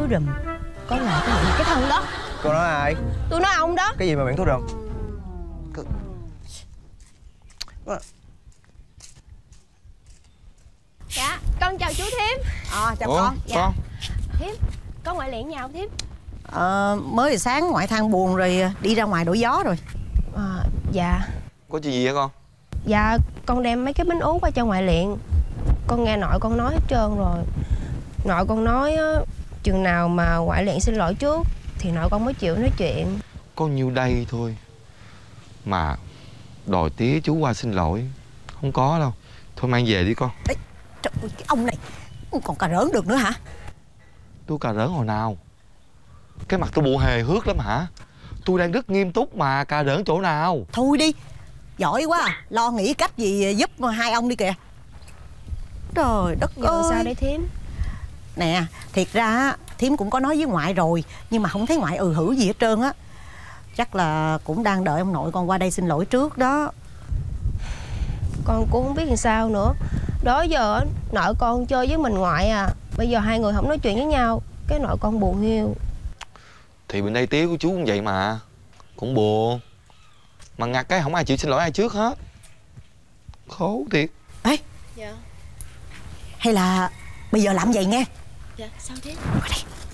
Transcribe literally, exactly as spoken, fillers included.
thối rùm. Có là cái cái thằng đó. Cô nói ai? Tôi nói ông đó. Cái gì mà miệng thối rùm? Dạ, con chào chú Thím. À, chào Ủa, con. Dạ. con Thím, có ngoại luyện nhà không Thím? Ờ, mới từ sáng ngoại thang buồn rồi đi ra ngoài đổi gió rồi. À, dạ. có chuyện gì vậy con? Dạ, con đem mấy cái bánh út qua cho ngoại luyện. Con nghe nội con nói hết trơn rồi. Nội con nói á, chừng nào mà ngoại luyện xin lỗi trước thì nội con mới chịu nói chuyện. Có nhiêu đây thôi mà đòi tía chú qua xin lỗi. Không có đâu. Thôi mang về đi con. Ê, trời ơi, cái ông này còn cà rỡn được nữa hả? Tôi cà rỡn hồi nào? Cái mặt tôi bộ hề hước lắm hả? Tôi đang rất nghiêm túc mà, cà rỡn chỗ nào? Thôi đi, giỏi quá à. Lo nghĩ cách gì giúp hai ông đi kìa. Trời đất Giờ ơi. sao đây Thím? Nè, thiệt ra á, Thím cũng có nói với ngoại rồi, nhưng mà không thấy ngoại ừ hử gì hết trơn á. Chắc là cũng đang đợi ông nội con qua đây xin lỗi trước đó. Con cũng không biết làm sao nữa. Đó giờ nội con chơi với mình ngoại à. Bây giờ hai người không nói chuyện với nhau, cái nội con buồn hiu. Thì bên đây tía của chú cũng vậy mà, cũng buồn. Mà ngặt cái không ai chịu xin lỗi ai trước hết. Khổ thiệt. Ê, Dạ. hay là bây giờ làm vậy nghe. Dạ, sao thế? Qua đây.